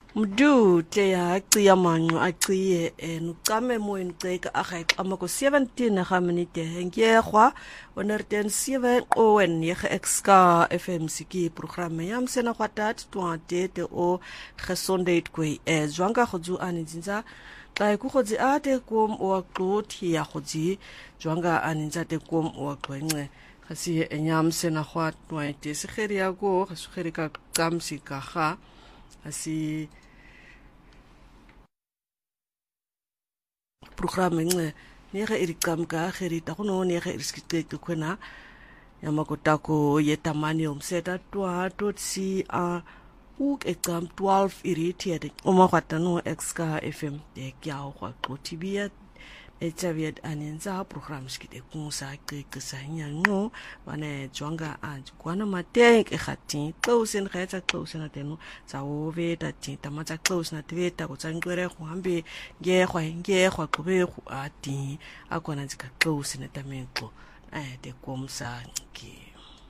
Mdude aciya manqo aciye nucame moyeni ceka arhayixama ku-17 minute ngiyerhwa onerten 7 qowen yege exka FM siki programme yam sena kwatat twatete o gesondheid kwe zwanga godzu aninzinza xa kugodzi ate kom oaqothi ya godzi zwanga aninza te kom oaqwenxe khasi enyam sena khwat twate sigeri yako gesugeri ka tsamsi ka ga asi programme nce nege iricamka gerita gono nege iriskiteke kwena yamakotako yetamani omseta twa totsi a uk exam 12 iritiere omakwatano exka FM de kyao kwa klotibia etsaviet anenza program skite kunsa kekesa nyango wane jwanga kwana matek ekhati close ngeta close na teno zaove dati tamata close na tveta kutsangwere kuhambe ngehwa qobe ku ati akona zika close na tamento de komsa ki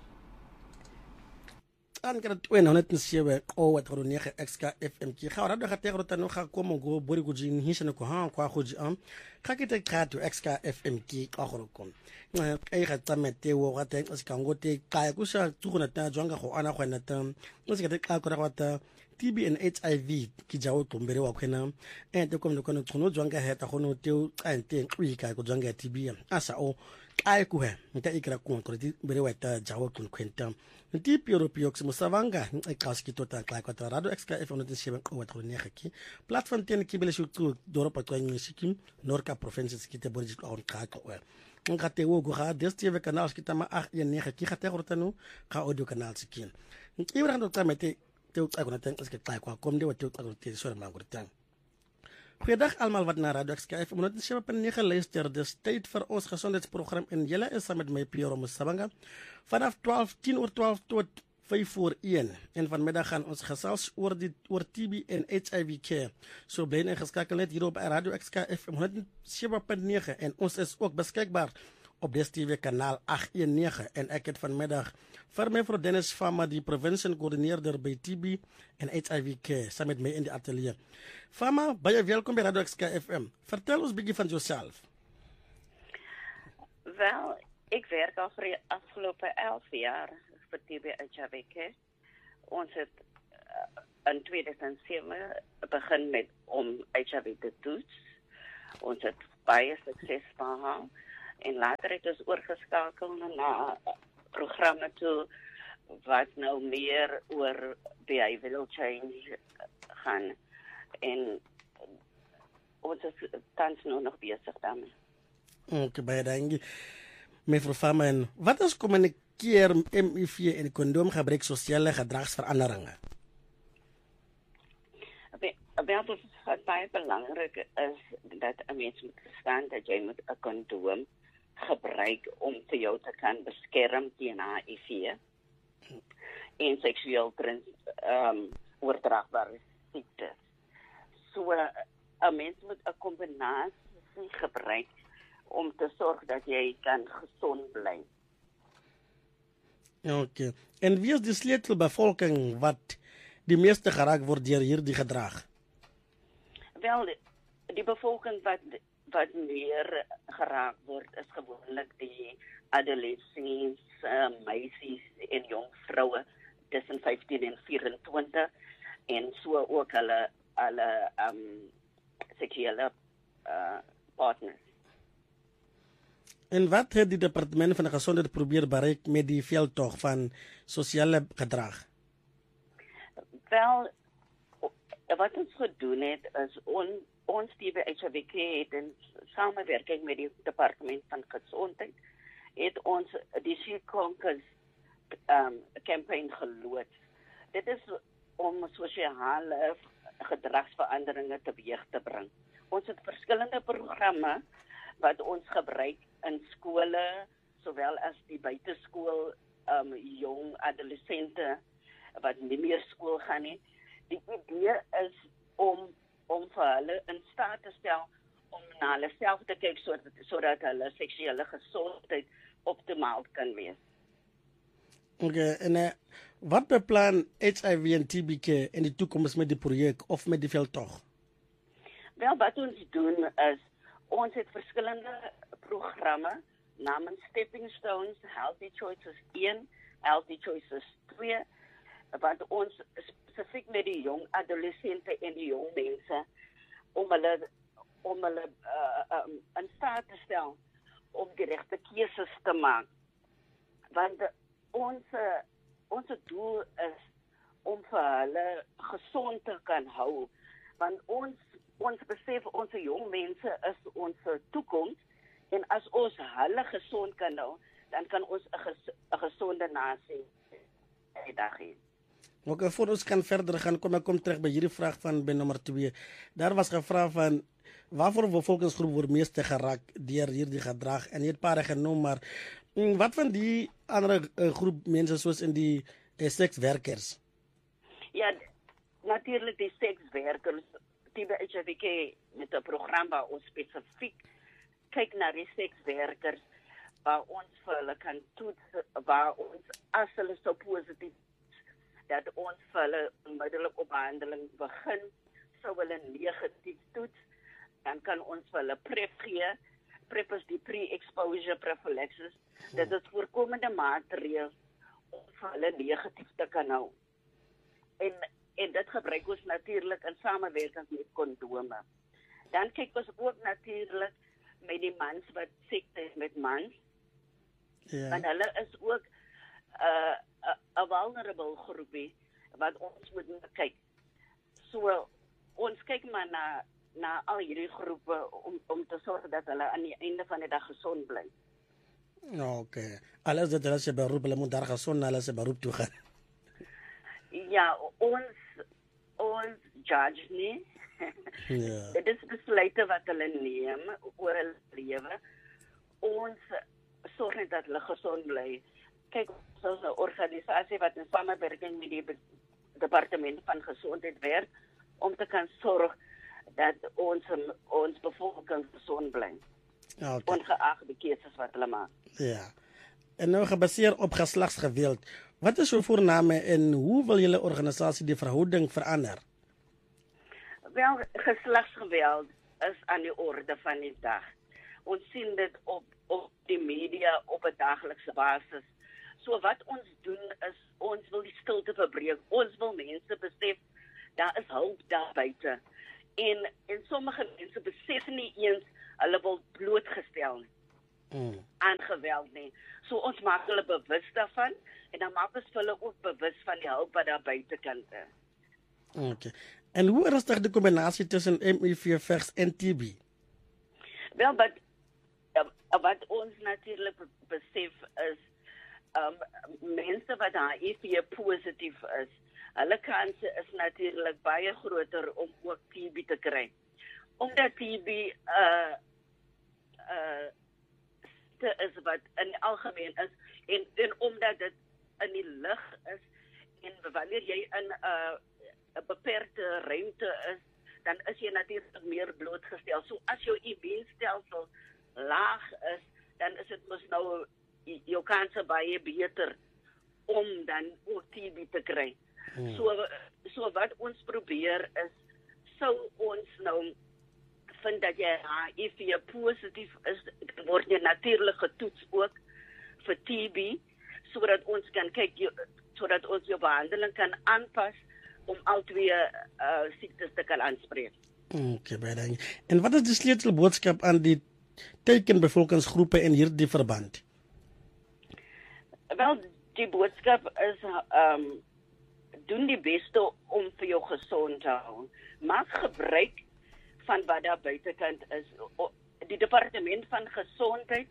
an kana twena honet nsiwe o watroniere exka FM ki khawra do khategro tanu kha ko mongo bori ku jin hisene ko ha kwa go ji am khakite khato exka FM ki khagro kon ai ga tsamete wo ga teng ska ngote ka ku sha tsugona ta jwanga go ana khwana ta ska te ka ko ra ta TB and HIV ki jawo tombere wa khwena te kom no kono tsono jwanga heta gono te ante kwika ko jwanga TB asa o kai ku he nta ikra ku ko ti bere wa ta jawo kun kwenta nti Europeo musavanga ikaski tota kai ko ta radio exka FM no tshebe ko wa ne khaki platform ten ki bele shutu doro pa twani sikim norka provinces ki te borji on ka ko ngate wo go ga DStv canal ki tama a ye ne khaki khate go tanu ka audio canal sikin nti ibra ndo tsamete te utsa ko na ten eske kai ko komde wa te utsa ko te so ma ngurtan Goeiedag almal wat na Radio Exka FM 107.9 luister. Dis tyd vir ons gesondheidsprogram en julle is saam met my Piero Musabanga vanaf 10:12 tot 5:01 en vanmiddag gaan ons gesels oor TB en HIV care. So bly ingeskakel net hier op Radio Exka FM 107.9 en ons is ook beskikbaar op DStv kanaal 819 en ek het vanmiddag vir mevrou Dennis Fama die prevention coördineerder by TB en HIV care saam met my in die atelier. Fama, baie welkom by Radio Exka FM. Vertel ons bietjie van jouself. Wel, ek werk al vir die afgelope 11 jaar vir TB HIV care. Ons het in 2007 begin met om HIV te toets. Ons het baie sukses behaal. En later het ons oorgeskakel na programme toe wat nou meer oor behavioral change gaan. En ons is tans nog bezig daarmee. Oké, baie dankie. Mevrou Fama, wat is kommunikeer HIV en kondoomgebruik sosiale gedragsveranderinge? Wel, wat baie belangrik is dat 'n mens moet verstaan dat jy moet 'n kondoom gebruik om vir jou te kan beskerm teen HIV en seksueel oordraagbare siektes. So 'n mens moet 'n kombinasie gebruik om te sorg dat jy kan gesond bly. Okay. En wie is die sleutelbevolking wat die meeste geraak word deur hierdie gedrag? Wel, die bevolking wat meer geraak word is gewoonlik die adolescents, meisies en jong vroue tussen 15 en 24 en so ook hulle seksuele partners. En wat het die departement van gesondheid probeer bereik met die veldtog van sosiale gedrag? Wel, wat ons gedoen het is ons TB HIV care het in samenwerking met die departement van gesondheid het ons die She Conquers campaign geloods. Dit is om sosiale gedragsveranderinge teweeg te bring. Ons het verskillende programme wat ons gebruik in skole, sowel as die buiteskool, jong adolessente wat nie meer skool gaan nie. Die idee is om vir hulle in staat te stel om na hulle self te kyk sodat hulle seksuele gesondheid optimaal kan wees. Okay, en wat beplan HIV en TB care in die toekoms met die projek of met die veldtog? Wel, wat ons doen is, ons het verskillende programme namens Stepping Stones, Healthy Choices 1, Healthy Choices 2, wat ons spesifiek met die jong adolessente en die jong mense om hulle in staat te stel om die regte keuses te maak. Want ons doel is om vir hulle gesond te kan hou. Want ons besef ons jong mense is ons toekoms en as ons hulle gesond kan hou, dan kan ons 'n gesonde nasie dag hê. Okay, voor ons kan verder gaan, kom terug by hierdie vraag van by nommer 2. Daar was gevra van waarvoor bevolkingsgroep word meeste geraak deur hierdie gedrag en jy het paar genoem, maar wat van die ander groep mense soos in die sekswerkers? Ja, natuurlik die sekswerkers, TB HIVK met 'n program waar ons spesifiek kyk na die sekswerkers, waar ons vir hulle kan toets, waar ons as hulle so positief dat ons vir hulle onmiddellik op behandeling begin, sou hulle negatief toets, dan kan ons vir hulle PrEP gee. PrEP is die pre-exposure prophylaxis. Dit is voorkomende maatreëls om vir hulle negatief te kan hou. En dit gebruik ons natuurlik in samewerking met kondome. Dan kyk ons ook natuurlik met die mans wat seks het met mans. Ja. Want hulle is ook 'n vulnerable groepie wat ons moet kyk. So ons kyk maar na al hierdie groepe om te sorg dat hulle aan die einde van die dag gesond bly. Okay. Alles dat hulle se beroep, hulle moet daar gesond na hulle se beroep toe gaan. Ja, ons judge nie. Ja. Dit is besluite wat hulle neem oor hulle lewe. Ons sorg net dat hulle gesond bly. Kyk, ons is 'n organisasie wat in samewerking met die departement van gesondheid werk om te kan sorg dat ons bevolking gesond bly. Okay. Ongeag die keuses wat hulle maak. Ja. En nou gebaseer op geslagsgeweld, wat is jou voorname en hoe wil julle organisasie die verhouding verander? Wel, geslagsgeweld is aan die orde van die dag. Ons sien dit op die media op 'n daglikse basis. So wat ons doen is, ons wil die stilte verbreek. Ons wil mense besef, daar is hulp daar buite. En sommige mense besef nie eens, hulle word blootgestel aan geweld nie. So ons maak hulle bewus daarvan, en dan maak ons hulle ook bewus van die hulp wat daar buitekant is. Okay. En hoe ernstig die kombinasie tussen HIV vigs en TB? Wel, wat ons natuurlik besef is, mense wat HIV positief is, hulle kanse is natuurlik baie groter om ook TB te kry. Omdat TB is wat in algemeen is, en omdat dit in die lug is, en wanneer jy in 'n beperkte ruimte is, dan is jy natuurlik meer blootgestel. So as jou immuunstelsel laag is, dan is dit mos nou jou kanse baie beter om dan ook TB te kry. So wat ons probeer is, sou ons nou vind dat jy HIV positief is, word jy natuurlik getoets ook vir TB, sodat ons kan kyk, sodat ons jou behandeling kan aanpas om al twee siektes te kan aanspreek. Okay, baie dankie. En wat is die sleutelboodskap aan die teikenbevolkingsgroepe in hierdie verband? Wel, die boodskap is, doen die beste om vir jou gesond te hou. Maak gebruik van wat daar buitekant is. Die departement van gesondheid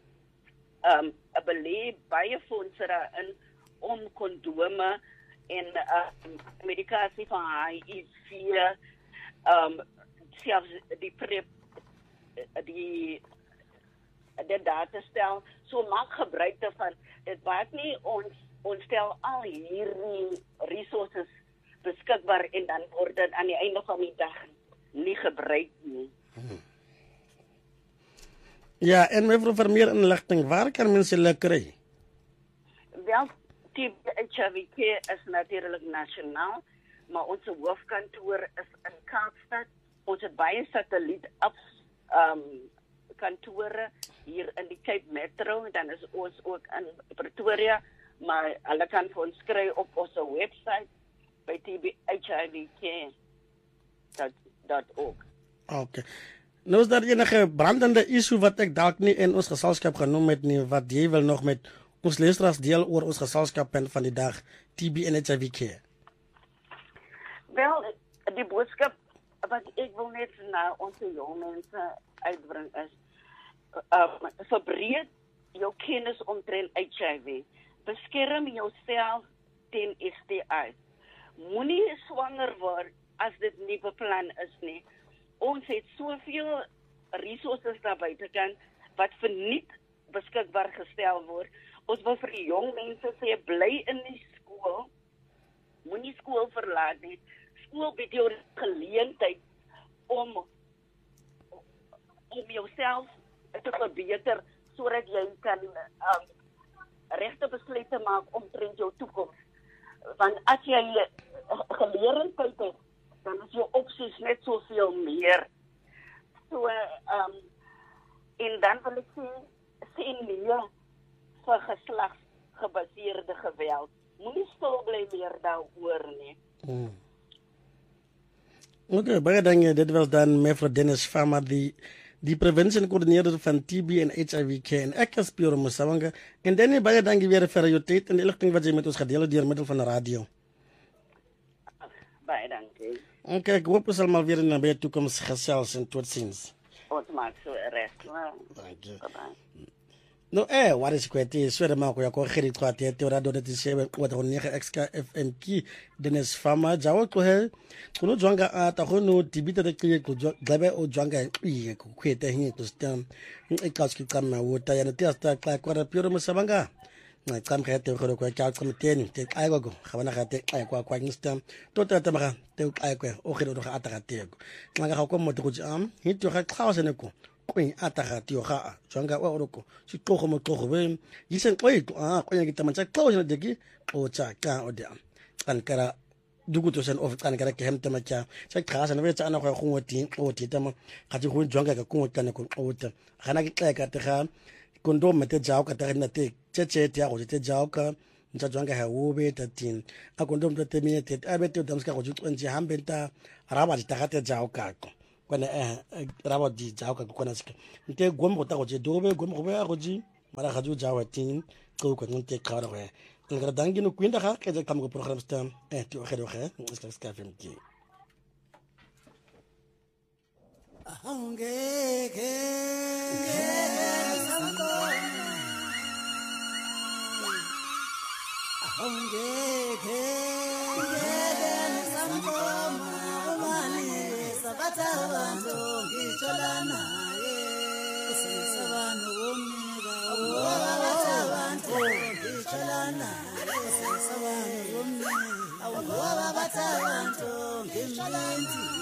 belê baie fondse daarin om kondome en medikasie van HIV, selfs die PrEP, die data stel. So maak gebruik daarvan. Dit maak nie ons stel al hierdie resources beskikbaar en dan word dit aan die einde van die dag nie gebruik nie. Ja, en mevrou, vir meer inligting, waar kan mense hulle kry? Wel, TB Care is natuurlik nasionaal, maar ons hoofkantoor is in Kaapstad. Ons het baie satelliet kantore hier in die Cape Metro, en dan is ons ook in Pretoria, maar hulle kan vir ons skry op ons webwerf by tbhivcare.org. Okay. Nou is daar enige brandende issue wat ek dalk nie in ons geselskap genoem het nie, wat jy wil nog met ons luisteraars deel oor ons geselskap van die dag, TB en HIV Care? Wel, die boodskap wat ek wil net na ons jong mense uitbring is, verbreed jou kennis omtrent HIV. Beskerm jouself teen STI. Moenie swanger word as dit nie beplan is nie. Ons het soveel resources daar buitekant wat verniet beskikbaar gestel word. Ons wil vir die jong mense sê, bly in die skool. Moenie skool verlaat nie. Skool bied jou geleentheid om jouself te verbeter, sodat jy kan regte besluite maak omtrent jou toekoms. Want as jy geleerdheid het, dan is jou opsies net soveel meer. So, en dan wil ek sê nee vir geslagsgebaseerde geweld. Moenie stil bly meer daaroor nie. Okay, baie dankie. Dit was dan mevrou Dennis Farmer, die preventiekoördineerder van TB en HIV Care, en ek is Piero Musawanga. En Danny, baie dankie weer vir jou tyd en die ligting wat jy met ons gedeel het deur middel van die radio. Baie dankie. Okay, ek hoop ons sal maar weer in 'n nabye toekoms gesels en totsiens. Ons maak so reg. Dankie. Bye-bye. No, what is kwete swere mako ya ko khiri twate te ora do te shebe wa go nega extra FM ki Dennis Farmer jawo ko he kuno jwanga ata go no tibita de ke go glabe o jwanga e ko kwete hin to stem e ka ski kama wota ya te sta ka kwa Piero Musabanga na kam ka te go ko ka komiteni te ai go ga bana ga te ai kwa stem to ta ma te ai kwa o khiro do ga ata ga te go nga ga ko mo te go hin to ga khawse ne ko kwen atagati yo ga jwanga wa oroko si tlogo mo tlogo be yisen tloito kwenya ke tamantsha tlogo ne deki o tsa ka o dia kan kara duguto sen of kan kara ke hemta macha sa khasa ne vetsa ana go ngoti o titama ga ti go jwanga ka ko kana ko o ta gana ke tleka te ga kondo mete jao ka ta na te cheche te go te jao ka ntsa jwanga ha o be ta tin a kondo mte te minute a be te damska go tsontse hambenta raba di ta ga te jao ka ko kwana raba di jaw ka kwana sika nte gom go ta go je dobe gom go ba go ji mara ga ju jaw tin ko ko nte ka ra ga ngara dangi no kwinda ga ke kam go program stam to ga do ga sta ska fem ki ahongeke ahongeke Sabantu ngicholana sabantu womnika sabantu ngicholana sabantu womnika sabantu ngicholana